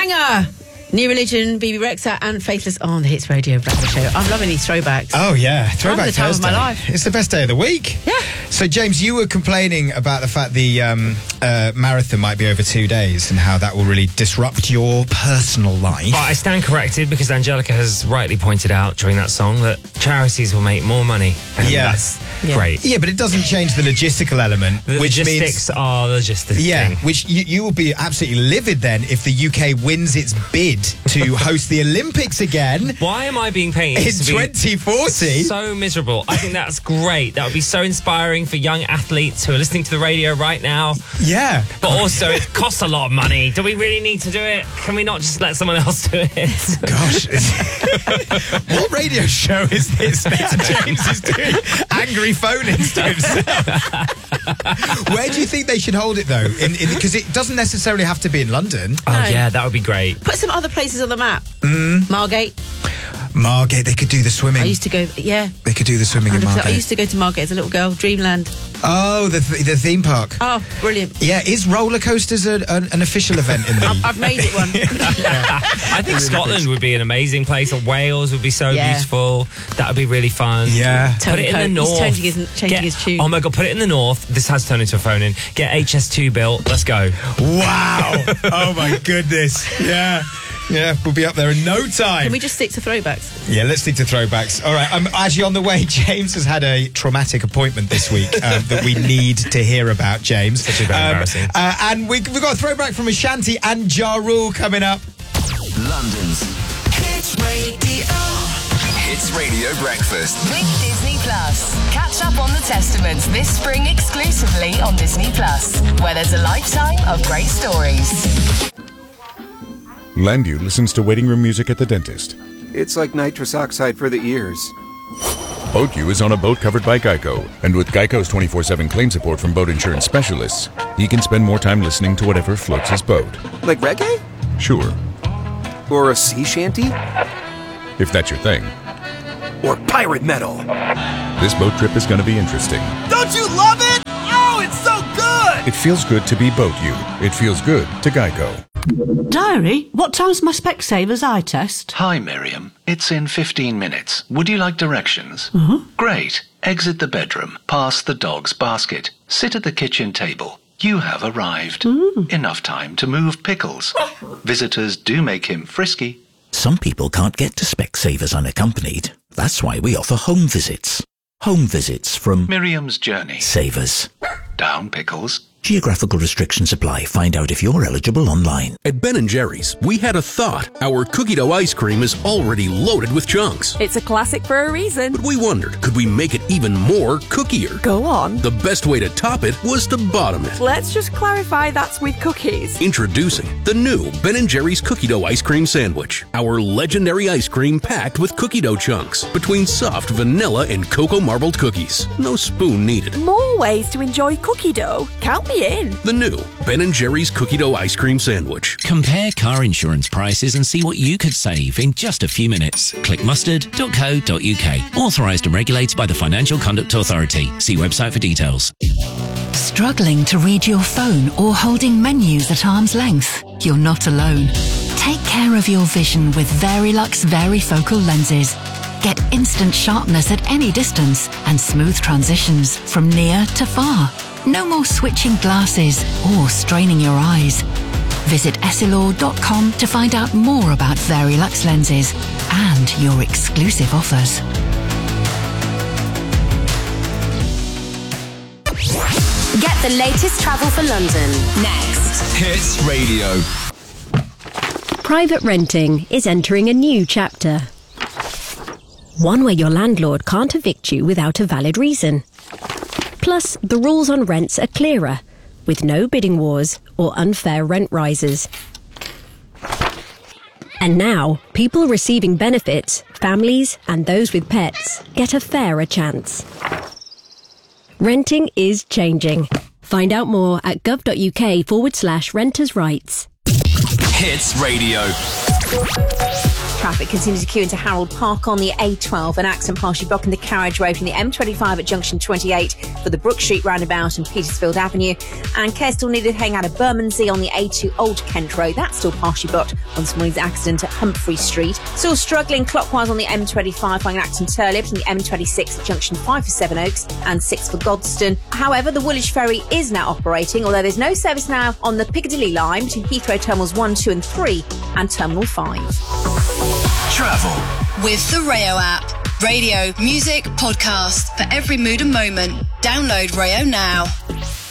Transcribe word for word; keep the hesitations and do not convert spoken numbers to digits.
Banger! New Religion, B B Rexha and Faithless on the Hits Radio Breakfast Show. I'm loving these throwbacks. Oh, yeah. Throwback the time Thursday. of my life. It's the best day of the week. Yeah. So, James, you were complaining about the fact the um, uh, marathon might be over two days and how that will really disrupt your personal life. But I stand corrected because Angelica has rightly pointed out during that song that charities will make more money. And Yeah. that's Yeah. great. Yeah, but it doesn't change the logistical element. The which logistics means, are the logistics Yeah, thing. which you, you will be absolutely livid then if the U K wins its bid to host the Olympics again Why am I being painted in to be twenty forty. so miserable? I think that's great. That would be so inspiring for young athletes who are listening to the radio right now. Yeah. But also, it costs a lot of money. Do we really need to do it? Can we not just let someone else do it? Gosh. What radio show is this that James is doing angry phone-ins to himself? Where do you think they should hold it, though? Because it doesn't necessarily have to be in London. Oh, No. yeah, that would be great. Put some other places on the map. Mm. Margate. Margate, they could do the swimming. I used to go, yeah. They could do the swimming in I Margate. used to go to Margate as a little girl. Dreamland. Oh, the th- the theme park. Oh, brilliant. Yeah, is roller coasters a, an, an official event in the... I've, I've made it one. I think Scotland would be an amazing place, or Wales would be so Yeah. beautiful. That would be really fun. Yeah. Put it in the Tony Cope, north. he's changing his- changing Get- his tune. Oh my God, put it in the north. This has turned into a phone in. Get H S two built. Let's go. Wow. Oh, my goodness. Yeah. Yeah, we'll be up there in no time. Can we just stick to throwbacks? Yeah, let's stick to throwbacks. All right, um, actually on the way, James has had a traumatic appointment this week um, that we need to hear about, James. Such a very embarrassing. Uh, and we, we've got a throwback from Ashanti and Ja Rule coming up. London's Hits Radio. Hits Radio Breakfast. With Disney Plus. Catch up on the Testaments this spring exclusively on Disney Plus, where there's a lifetime of great stories. Landu listens to waiting room music at the dentist. It's like nitrous oxide for the ears. BoatU is on a boat covered by Geico, and with Geico's twenty-four seven claim support from boat insurance specialists, he can spend more time listening to whatever floats his boat. Like reggae? Sure, Or a sea shanty? if that's your thing. Or pirate metal? This boat trip is going to be interesting. Don't you love it? Oh, it's so good! It feels good to be BoatU. It feels good to Geico. Diary, what time's my Specsavers eye test? Hi, Miriam. It's in fifteen minutes. Would you like directions? Uh-huh. Great. Exit the bedroom, past the dog's basket, sit at the kitchen table. You have arrived. Mm. Enough time to move pickles. Visitors do make him frisky. Some people can't get to Specsavers unaccompanied. That's why we offer home visits. Home visits from Miriam's Journey. Savers. Down pickles. Geographical restrictions apply. Find out if you're eligible online. At Ben and Jerry's, we had a thought. Our cookie dough ice cream is already loaded with chunks. It's a classic for a reason. But we wondered, could we make it even more cookier? Go on. The best way to top it was to bottom it. Let's just clarify that's with cookies. Introducing the new Ben and Jerry's cookie dough ice cream sandwich. Our legendary ice cream packed with cookie dough chunks between soft vanilla and cocoa marbled cookies. No spoon needed. More ways to enjoy cookie dough. Count me in. The new Ben and Jerry's cookie dough ice cream sandwich. Compare car insurance prices and see what you could save in just a few minutes. Click mustard dot co dot uk. Authorised and regulated by the Financial Conduct Authority. See website for details. Struggling to read your phone or holding menus at arm's length? You're not alone. Take care of your vision with Verilux Varifocal lenses. Get instant sharpness at any distance and smooth transitions from near to far. No more switching glasses or straining your eyes. Visit essilor dot com to find out more about Verilux lenses and your exclusive offers. Get the latest travel for London next. Hits Radio. Private renting is entering a new chapter. One where your landlord can't evict you without a valid reason. Plus, the rules on rents are clearer, with no bidding wars or unfair rent rises. And now, people receiving benefits, families and those with pets, get a fairer chance. Renting is changing. Find out more at gov.uk forward slash renters' rights. Hits Radio. traffic continues to queue into Harold Park on the A twelve, an accident partially blocking the carriage road from the M twenty-five at junction twenty-eight for the Brook Street roundabout and Petersfield Avenue. And care still needed heading out of Bermondsey on the A two Old Kent Road. That's still partially blocked on this morning's accident at Humphrey Street. Still struggling clockwise on the M twenty-five, following an accident earlier between the M twenty-six at junction five for Sevenoaks and six for Godstone. However, the Woolwich Ferry is now operating, although there's no service now on the Piccadilly line between Heathrow Terminals one, two and three and Terminal five. Travel with the Rayo app. Radio, music, podcast for every mood and moment. Download Rayo now.